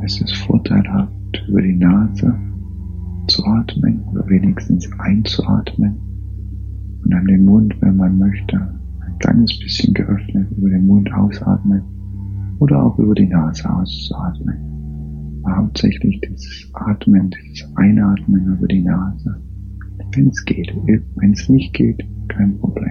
ist es vorteilhaft, über die Nase zu atmen oder wenigstens einzuatmen und dann den Mund, wenn man möchte, ein kleines bisschen geöffnet über den Mund ausatmen oder auch über die Nase auszuatmen. Aber hauptsächlich dieses Atmen, dieses Einatmen über die Nase, wenn es geht. Wenn es nicht geht, kein Problem.